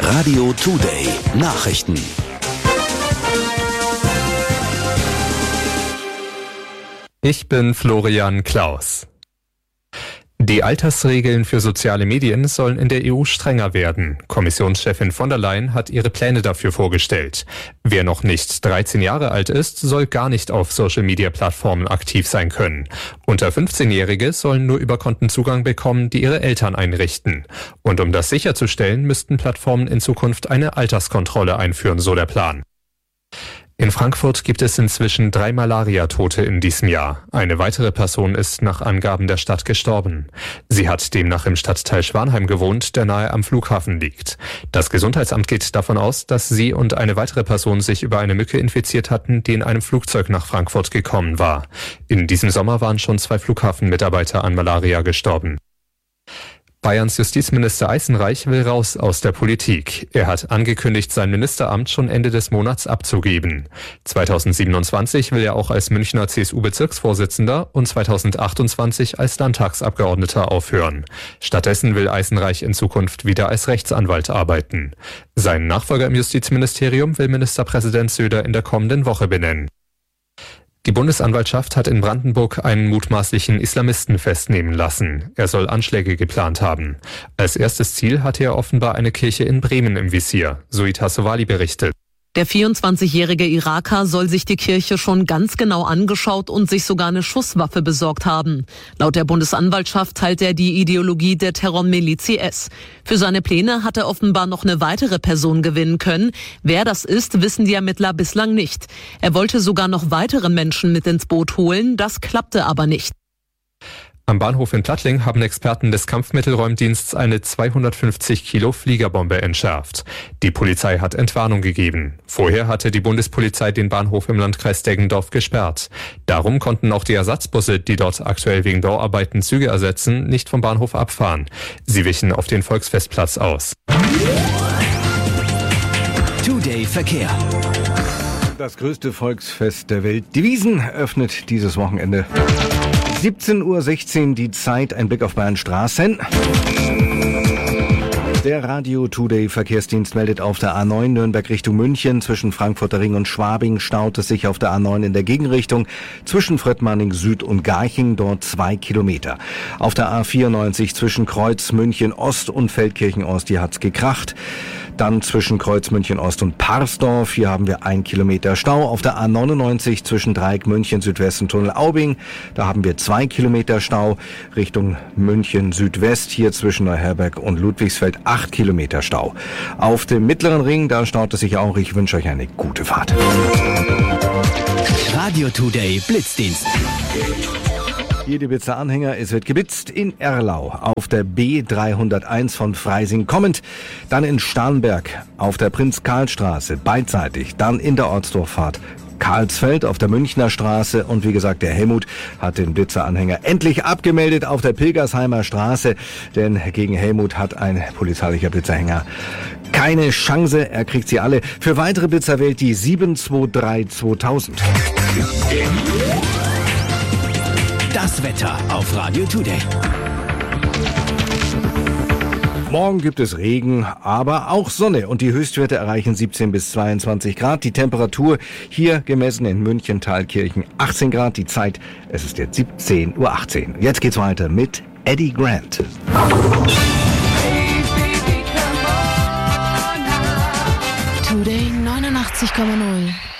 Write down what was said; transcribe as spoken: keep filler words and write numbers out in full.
Radio Today Nachrichten. Ich bin Florian Klaus. Die Altersregeln für soziale Medien sollen in der E U strenger werden. Kommissionschefin von der Leyen hat ihre Pläne dafür vorgestellt. Wer noch nicht dreizehn Jahre alt ist, soll gar nicht auf Social-Media-Plattformen aktiv sein können. Unter fünfzehnjährige sollen nur über Konten Zugang bekommen, die ihre Eltern einrichten. Und um das sicherzustellen, müssten Plattformen in Zukunft eine Alterskontrolle einführen, so der Plan. In Frankfurt gibt es inzwischen drei Malaria-Tote in diesem Jahr. Eine weitere Person ist nach Angaben der Stadt gestorben. Sie hat demnach im Stadtteil Schwanheim gewohnt, der nahe am Flughafen liegt. Das Gesundheitsamt geht davon aus, dass sie und eine weitere Person sich über eine Mücke infiziert hatten, die in einem Flugzeug nach Frankfurt gekommen war. In diesem Sommer waren schon zwei Flughafenmitarbeiter an Malaria gestorben. Bayerns Justizminister Eisenreich will raus aus der Politik. Er hat angekündigt, sein Ministeramt schon Ende des Monats abzugeben. zweitausendsiebenundzwanzig will er auch als Münchner C S U-Bezirksvorsitzender und zweitausendachtundzwanzig als Landtagsabgeordneter aufhören. Stattdessen will Eisenreich in Zukunft wieder als Rechtsanwalt arbeiten. Seinen Nachfolger im Justizministerium will Ministerpräsident Söder in der kommenden Woche benennen. Die Bundesanwaltschaft hat in Brandenburg einen mutmaßlichen Islamisten festnehmen lassen. Er soll Anschläge geplant haben. Als erstes Ziel hatte er offenbar eine Kirche in Bremen im Visier, so Itasovali berichtet. Der vierundzwanzigjährige Iraker soll sich die Kirche schon ganz genau angeschaut und sich sogar eine Schusswaffe besorgt haben. Laut der Bundesanwaltschaft teilt er die Ideologie der Terrormiliz I S. Für seine Pläne hat er offenbar noch eine weitere Person gewinnen können. Wer das ist, wissen die Ermittler bislang nicht. Er wollte sogar noch weitere Menschen mit ins Boot holen, das klappte aber nicht. Am Bahnhof in Plattling haben Experten des Kampfmittelräumdienstes eine zweihundertfünfzig Kilo Fliegerbombe entschärft. Die Polizei hat Entwarnung gegeben. Vorher hatte die Bundespolizei den Bahnhof im Landkreis Deggendorf gesperrt. Darum konnten auch die Ersatzbusse, die dort aktuell wegen Bauarbeiten Züge ersetzen, nicht vom Bahnhof abfahren. Sie wichen auf den Volksfestplatz aus. Today Verkehr. Das größte Volksfest der Welt, die Wiesn, öffnet dieses Wochenende. siebzehn Uhr sechzehn die Zeit, ein Blick auf Bayern Straßen. Der Radio Today Verkehrsdienst meldet auf der A neun Nürnberg Richtung München. Zwischen Frankfurter Ring und Schwabing staut es sich auf der A neun in der Gegenrichtung. Zwischen Fröttmanning Süd und Garching dort zwei Kilometer. Auf der A vierundneunzig zwischen Kreuz München Ost und Feldkirchen Ost, hier hat's gekracht. Dann zwischen Kreuz München Ost und Parsdorf, hier haben wir ein Kilometer Stau. Auf der A neunundneunzig zwischen Dreieck München Südwest und Tunnel Aubing, da haben wir zwei Kilometer Stau. Richtung München Südwest, hier zwischen Neuherberg und Ludwigsfeld acht Kilometer Stau. Auf dem Mittleren Ring, da staut es sich auch. Ich wünsche euch eine gute Fahrt. Radio Today Blitzdienst. Hier die Blitzer Anhänger, es wird geblitzt in Erlau auf der B dreihunderteins von Freising kommend, dann in Starnberg auf der Prinz-Karl-Straße beidseitig, dann in der Ortsdurchfahrt Karlsfeld auf der Münchner Straße und wie gesagt, der Helmut hat den Blitzer-Anhänger endlich abgemeldet auf der Pilgersheimer Straße, denn gegen Helmut hat ein polizeilicher Blitzerhänger keine Chance, er kriegt sie alle. Für weitere Blitzer wählt die sieben zwei drei zweitausend. Das Wetter auf Radio Today. Morgen gibt es Regen, aber auch Sonne und die Höchstwerte erreichen siebzehn bis zweiundzwanzig Grad. Die Temperatur hier gemessen in München, Thalkirchen achtzehn Grad. Die Zeit, es ist jetzt siebzehn Uhr achtzehn. Jetzt geht's weiter mit Eddie Grant. Today neunundachtzig Komma null.